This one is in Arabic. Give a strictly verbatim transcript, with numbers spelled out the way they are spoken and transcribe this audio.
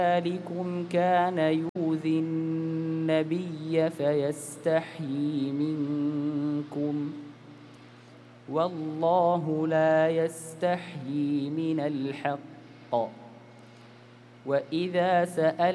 ذلكم كان يؤذي النبي فيستحيي منكم والله لا يستحيي من الحق وإذا سأل